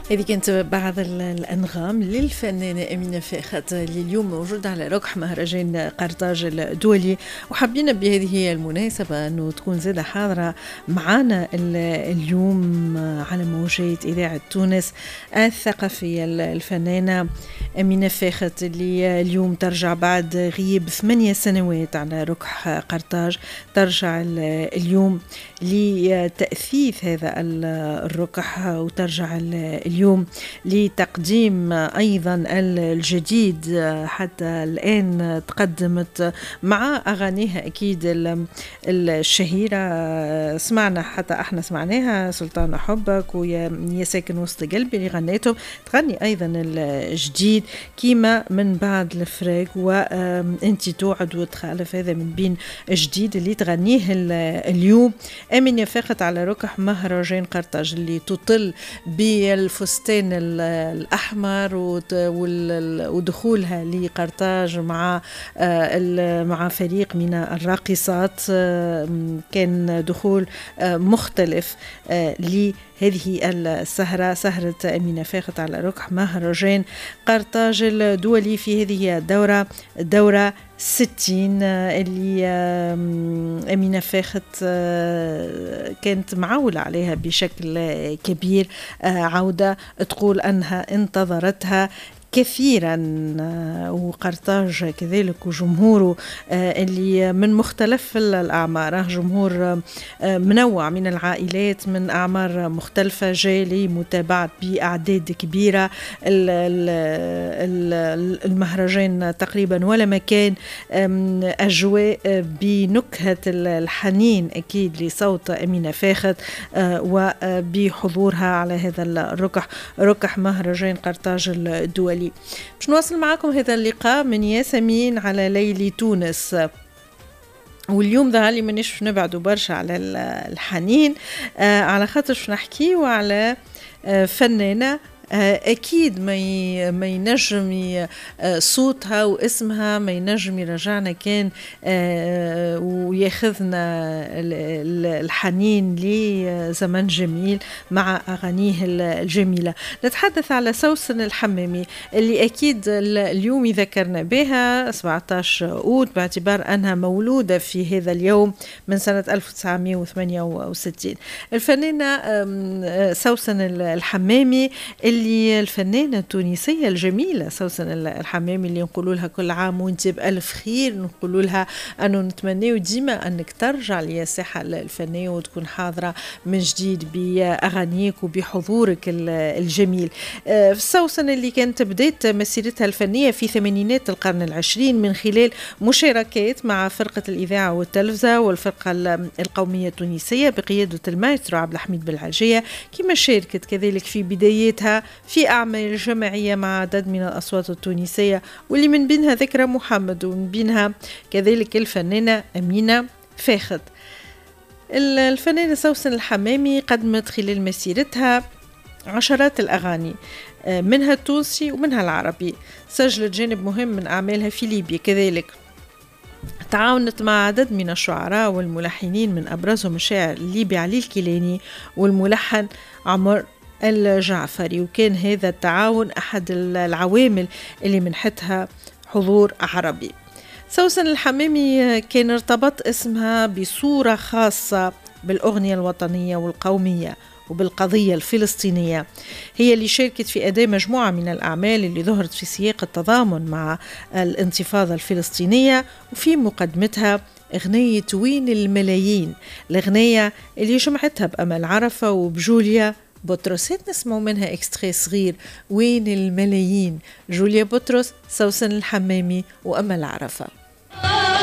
هذه كانت بعض الأنغام للفنانة أمينة فاخت اللي اليوم موجودة على ركح مهرجان قرطاج الدولي، وحابين بهذه المناسبة أنه تكون زادة حاضرة معنا اليوم على موجات إذاعة تونس الثقافية الفنانة أمينة فاخت اللي اليوم ترجع بعد غياب 8 سنوات على ركح قرطاج. ترجع اليوم لتأثيث هذا الركح، وترجع اليوم لتقديم أيضا الجديد. حتى الآن تقدمت مع أغانيها أكيد الشهيرة، سمعنا حتى احنا سمعناها سلطان حبك ويا ساكن وسط قلبي اللي غنيتهم. تغني أيضا الجديد كيما من بعد الفراق وانتي توعد وتخالف، هذا من بين الجديد اللي تغنيه اليوم أمينة فاخت على ركح مهرجان قرطاج اللي تطل بالفستان الأحمر ودخولها لقرطاج مع فريق من الراقصات. كان دخول مختلف لهذه السهرة، سهرة أمينة فاخت على ركح مهرجان قرطاج الدولي في هذه الدورة 60 اللي أمينة فاخت كانت معولة عليها بشكل كبير. عودة تقول أنها انتظرتها كثيرا، وقرطاج كذلك وجمهوره اللي من مختلف الأعمار، جمهور منوع من العائلات من أعمار مختلفة، جاي لمتابعة بأعداد كبيرة المهرجان تقريبا ولا مكان أجواء بنكهة الحنين أكيد لصوت أمينة فاخت وبحضورها على هذا ركح مهرجان قرطاج الدولي. باش نواصل معكم هذا اللقاء من ياسمين على ليلي تونس. واليوم ظهر لي مانيش نبعدوا برشا على الحنين، على خاطر نحكي وعلى فنانة أكيد ما ينجم صوتها واسمها ما ينجم يرجعنا كان وياخذنا الحنين لزمن جميل مع أغانيه الجميلة. نتحدث على سوسن الحمامي اللي أكيد اليوم يذكرنا بها 17 أوت باعتبار أنها مولودة في هذا اليوم من سنة 1968. الفنانة سوسن الحمامي اللي الفنانة التونسية الجميلة سوسن الحمامي اللي نقولوا لها كل عام وانت بألف خير، نقولوا لها أنه نتمنى ديما أنك ترجع للساحة الفنية وتكون حاضرة من جديد بأغانيك وبحضورك الجميل. سوسن اللي كانت بدأت مسيرتها الفنية في ثمانينات القرن العشرين من خلال مشاركات مع فرقة الإذاعة والتلفزة والفرقة القومية التونسية بقيادة المايسترو عبد الحميد بالعجية، كما شاركت كذلك في بدايتها في أعمال جماعية مع عدد من الأصوات التونسية واللي من بينها ذكرى محمد ومن بينها كذلك الفنانة أمينة فاخت. الفنانة سوسن الحمامي قدمت خلال مسيرتها عشرات الأغاني منها التونسي ومنها العربي، سجلت جانب مهم من أعمالها في ليبيا، كذلك تعاونت مع عدد من الشعراء والملحنين من أبرزهم الشاعر الليبي علي الكيلاني والملحن عمر الجعفري، وكان هذا التعاون أحد العوامل اللي منحتها حضور عربي. سوسن الحمامي كان ارتبط اسمها بصورة خاصة بالأغنية الوطنية والقومية وبالقضية الفلسطينية. هي اللي شاركت في أداء مجموعة من الأعمال اللي ظهرت في سياق التضامن مع الانتفاضة الفلسطينية، وفي مقدمتها أغنية وين الملايين، الأغنية اللي جمعتها بأمل عرفة وبجوليا بطرس. نسمعوا منها اكستري صغير، وين الملايين، جوليا بطرس، سوسن الحمامي وأمل عرفة.